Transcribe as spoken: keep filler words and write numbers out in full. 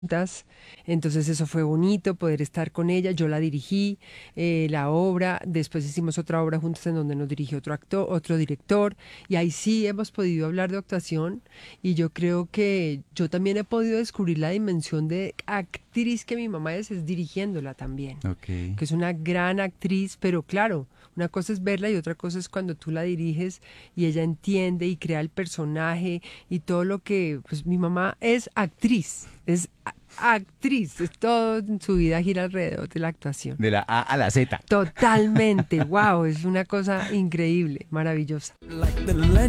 juntas. Entonces eso fue bonito, poder estar con ella. Yo la dirigí, eh, la obra. Después hicimos otra obra juntas en donde nos dirigió otro actor, otro director. Y ahí sí hemos podido hablar de actuación. Y yo creo que yo también he podido descubrir la dimensión de actriz que mi mamá es, es dirigiéndola también. Ok. Que es una gran actriz, pero claro, una cosa es verla y otra cosa es cuando tú la diriges y ella entiende y crea el personaje y todo lo que, pues mi mamá es actriz, es a- actriz, es todo en su vida gira alrededor de la actuación. De la A a la Z. Totalmente, wow, es una cosa increíble, maravillosa. Like the legend